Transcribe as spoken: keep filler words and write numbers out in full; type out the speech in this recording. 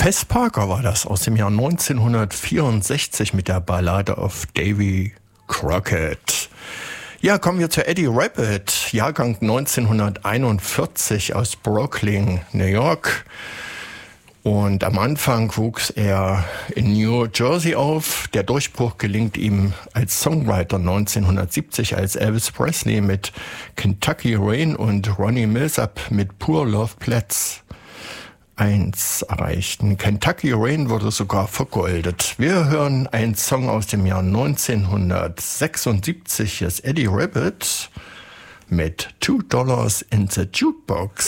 Tess Parker war das aus dem Jahr neunzehnhundertvierundsechzig mit der Ballade of Davy Crockett. Ja, kommen wir zu Eddie Rabbitt, Jahrgang neunzehnhunderteinundvierzig aus Brooklyn, New York. Und am Anfang wuchs er in New Jersey auf. Der Durchbruch gelingt ihm als Songwriter neunzehnhundertsiebzig, als Elvis Presley mit Kentucky Rain und Ronnie Milsap mit Poor Love Platz eins erreichten. Kentucky Rain wurde sogar vergoldet. Wir hören einen Song aus dem Jahr neunzehnhundertsechsundsiebzig. Hier ist Eddie Rabbitt mit Two Dollars in the Jukebox.